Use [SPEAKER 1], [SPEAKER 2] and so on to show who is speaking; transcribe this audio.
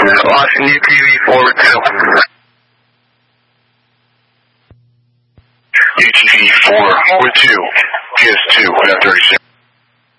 [SPEAKER 1] Austin UPV forward 2.
[SPEAKER 2] UTV 4 with 2, PS2, 36.